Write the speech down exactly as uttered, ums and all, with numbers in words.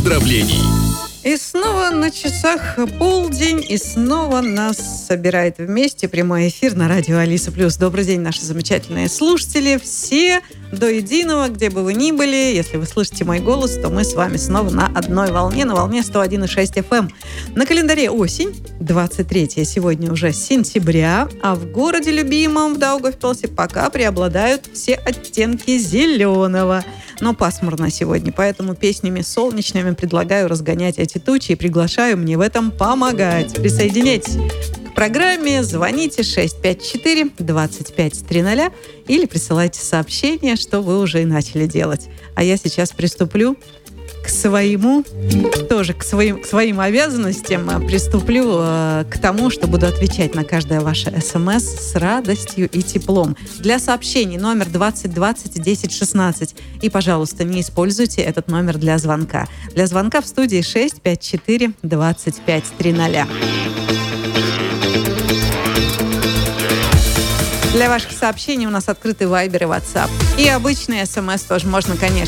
поздравлений. И снова на часах полдень, и снова нас собирает вместе прямой эфир на радио Алиса Плюс. Добрый день, наши замечательные слушатели, все до единого, где бы вы ни были. Если вы слышите мой голос, то мы с вами снова на одной волне, на волне сто один и шесть эф эм. На календаре осень, двадцать третье сегодня уже сентября, а в городе любимом, в Даугавпилсе, пока преобладают все оттенки зеленого. Но пасмурно сегодня, поэтому песнями солнечными предлагаю разгонять эти тучи и приглашаю мне в этом помогать. Присоединяйтесь к программе, звоните шесть пять четыре двадцать пять триста или присылайте сообщение, что вы уже и начали делать. А я сейчас приступлю к своему, тоже к своим, к своим обязанностям, приступлю э, к тому, что буду отвечать на каждое ваше смс с радостью и теплом. Для сообщений номер двадцать двадцать десять шестнадцать. И, пожалуйста, не используйте этот номер для звонка. Для звонка в студии шесть пять четыре двадцать пять триста. Для ваших сообщений у нас открыты Viber и WhatsApp. И обычные смс тоже можно, конечно,